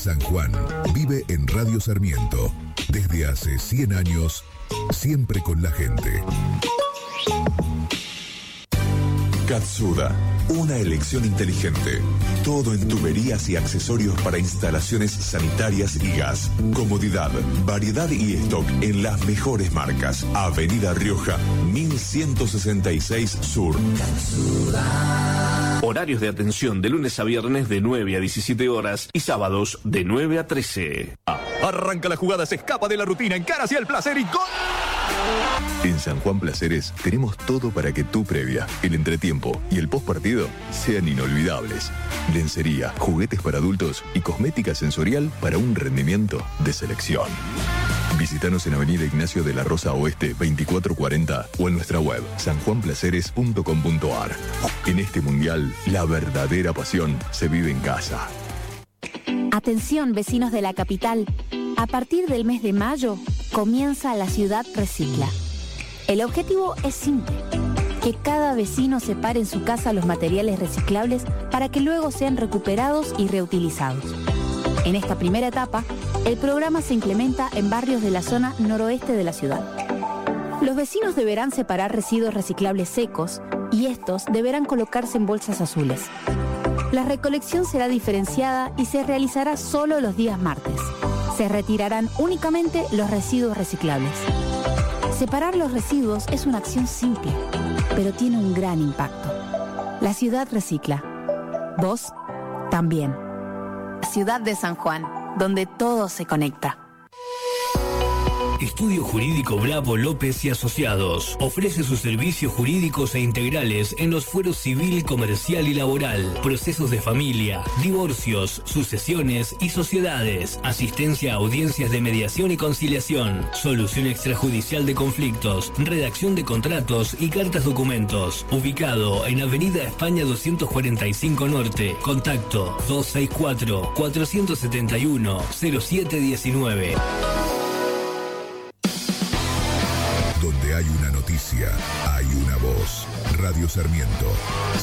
San Juan vive en Radio Sarmiento. Desde hace 100 años, siempre con la gente. Katsuda, una elección inteligente. Todo en tuberías y accesorios para instalaciones sanitarias y gas. Comodidad, variedad y stock en las mejores marcas. Avenida Rioja, 1166 Sur. Katsuda. Horarios de atención de lunes a viernes de 9 a 17 horas y sábados de 9 a 13. Arranca la jugada, se escapa de la rutina, encara hacia el placer y ¡gol! En San Juan Placeres tenemos todo para que tu previa, el entretiempo y el postpartido sean inolvidables. Lencería, juguetes para adultos y cosmética sensorial para un rendimiento de selección. Visítanos en Avenida Ignacio de la Rosa Oeste 2440 o en nuestra web sanjuanplaceres.com.ar. En este mundial, la verdadera pasión se vive en casa. Atención, vecinos de la capital. A partir del mes de mayo, comienza La Ciudad Recicla. El objetivo es simple: que cada vecino separe en su casa los materiales reciclables para que luego sean recuperados y reutilizados. En esta primera etapa, el programa se implementa en barrios de la zona noroeste de la ciudad. Los vecinos deberán separar residuos reciclables secos y estos deberán colocarse en bolsas azules. La recolección será diferenciada y se realizará solo los días martes. Se retirarán únicamente los residuos reciclables. Separar los residuos es una acción simple, pero tiene un gran impacto. La ciudad recicla. Vos también. Ciudad de San Juan, donde todo se conecta. Estudio Jurídico Bravo López y Asociados ofrece sus servicios jurídicos e integrales en los fueros civil, comercial y laboral, procesos de familia, divorcios, sucesiones y sociedades, asistencia a audiencias de mediación y conciliación, solución extrajudicial de conflictos, redacción de contratos y cartas documentos. Ubicado en Avenida España 245 Norte. Contacto 264-471-0719. Donde hay una noticia, hay una voz. Radio Sarmiento